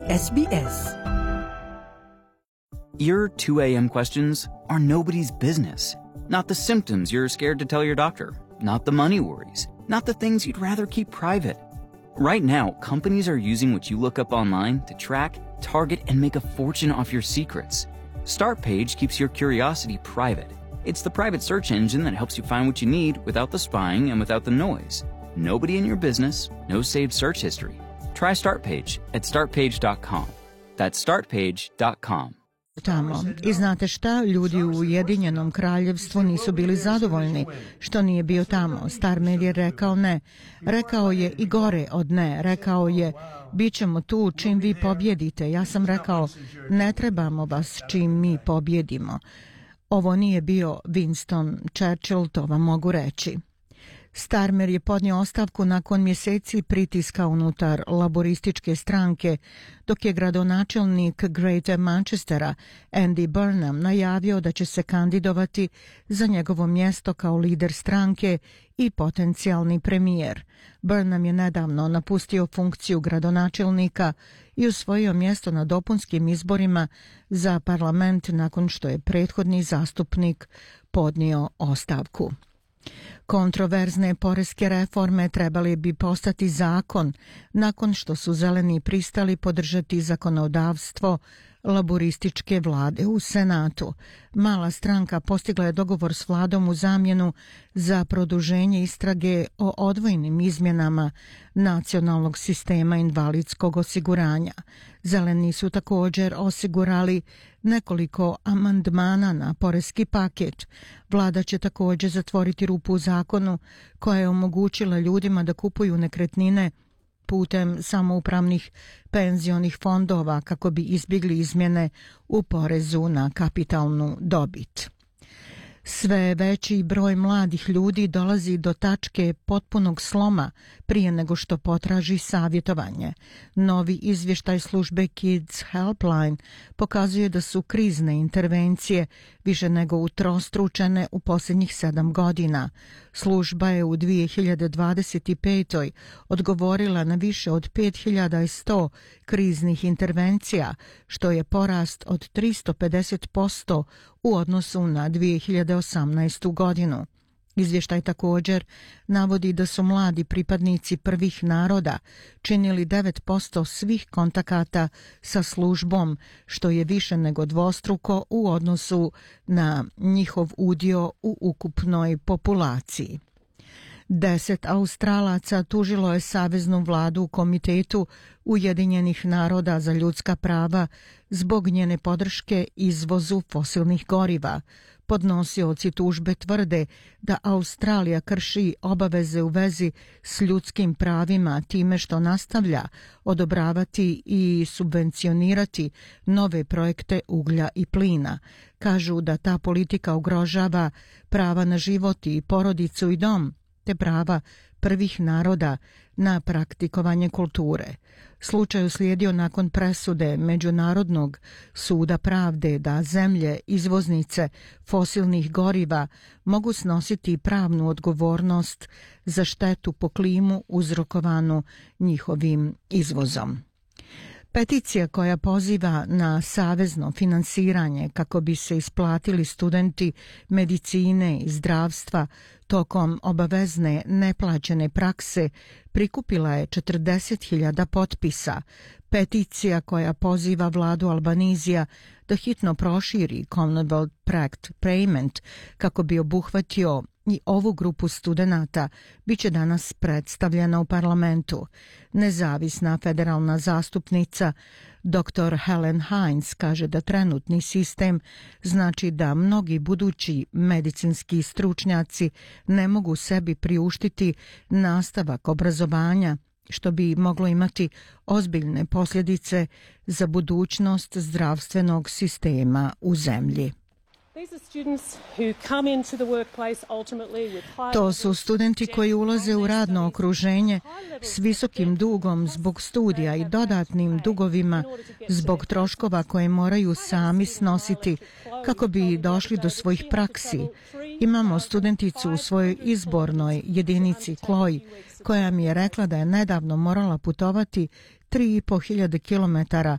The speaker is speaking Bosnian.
SBS. Your 2 a.m. questions are nobody's business. Not the symptoms you're scared to tell your doctor. Not the money worries. Not the things you'd rather keep private. Right now, companies are using what you look up online to track, target, and make a fortune off your secrets. Startpage keeps your curiosity private. It's the private search engine that helps you find what you need without the spying and without the noise. Nobody in your business, no saved search history. Try Startpage at startpage.com. That's startpage.com. Tamo. I znate šta? Ljudi u Ujedinjenom kraljevstvu nisu bili zadovoljni što nije bio tamo. Starmer je rekao ne. Rekao je i gore od ne. Rekao je, bit ćemo tu čim vi pobjedite. Ja sam rekao, ne trebamo vas čim mi pobjedimo. Ovo nije bio Winston Churchill, to vam mogu reći. Starmer je podnio ostavku nakon mjeseci pritiska unutar laborističke stranke, dok je gradonačelnik Greater Manchestera Andy Burnham najavio da će se kandidovati za njegovo mjesto kao lider stranke i potencijalni premijer. Burnham je nedavno napustio funkciju gradonačelnika i usvojio mjesto na dopunskim izborima za parlament nakon što je prethodni zastupnik podnio ostavku. Kontroverzne poreske reforme trebali bi postati zakon nakon što su zeleni pristali podržati zakonodavstvo laborističke vlade u Senatu. Mala stranka postigla je dogovor s vladom u zamjenu za produženje istrage o odvojnim izmjenama nacionalnog sistema invalidskog osiguranja. Zeleni su također osigurali nekoliko amandmana na poreski paket. Vlada će također zatvoriti rupu u zakonu koja je omogućila ljudima da kupuju nekretnine putem samoupravnih penzionih fondova kako bi izbjegli izmjene u porezu na kapitalnu dobit. Sve veći broj mladih ljudi dolazi do tačke potpunog sloma prije nego što potraži savjetovanje. Novi izvještaj službe Kids Helpline pokazuje da su krizne intervencije više nego utrostručene u posljednjih 7 godina. Služba je u 2025. odgovorila na više od 5100 kriznih intervencija, što je porast od 350% u odnosu na 2018. godinu. Izvještaj također navodi da su mladi pripadnici prvih naroda činili 9% svih kontakata sa službom, što je više nego dvostruko u odnosu na njihov udio u ukupnoj populaciji. 10 Australaca tužilo je Saveznu vladu u Komitetu Ujedinjenih naroda za ljudska prava zbog njene podrške izvozu fosilnih goriva. Podnosioci tužbe tvrde da Australija krši obaveze u vezi s ljudskim pravima time što nastavlja odobravati i subvencionirati nove projekte uglja i plina. Kažu da ta politika ugrožava prava na život i porodicu i dom, te prava prvih naroda na praktikovanje kulture. Slučaj uslijedio nakon presude Međunarodnog suda pravde da zemlje izvoznice fosilnih goriva mogu snositi pravnu odgovornost za štetu po klimu uzrokovanu njihovim izvozom. Peticija koja poziva na savezno finansiranje kako bi se isplatili studenti medicine i zdravstva tokom obavezne neplaćene prakse prikupila je 40.000 potpisa. Peticija koja poziva vladu Albanizija da hitno proširi Commonwealth Pract Payment kako bi obuhvatio i ovu grupu studenata bit će danas predstavljena u parlamentu. Nezavisna federalna zastupnica dr. Helen Hines kaže da trenutni sistem znači da mnogi budući medicinski stručnjaci ne mogu sebi priuštiti nastavak obrazovanja, što bi moglo imati ozbiljne posljedice za budućnost zdravstvenog sistema u zemlji. To su studenti koji ulaze u radno okruženje s visokim dugom zbog studija i dodatnim dugovima zbog troškova koje moraju sami snositi kako bi došli do svojih praksi. Imamo studenticu u svojoj izbornoj jedinici Chloe koja mi je rekla da je nedavno morala putovati 3.500 kilometara